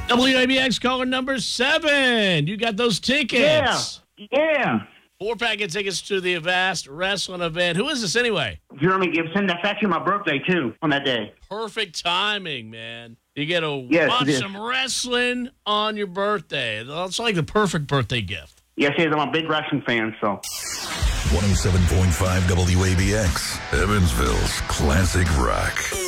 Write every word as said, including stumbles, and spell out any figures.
W A B X caller number seven. You got those tickets. Yeah. Yeah. Four-pack of tickets to the Avast Wrestling event. Who is this anyway? Jeremy Gibson. That's actually my birthday, too, on that day. Perfect timing, man. You get to Yes, watch it is. some wrestling on your birthday. That's like the perfect birthday gift. Yes, it is. I'm a big wrestling fan, so. one oh seven point five W A B X, Evansville's classic rock.